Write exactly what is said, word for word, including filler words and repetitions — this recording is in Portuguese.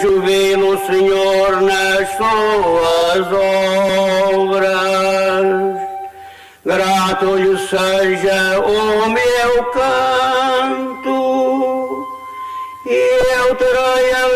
jubilo, Senhor, nas suas obras. Grato lhe seja o meu canto, e eu terei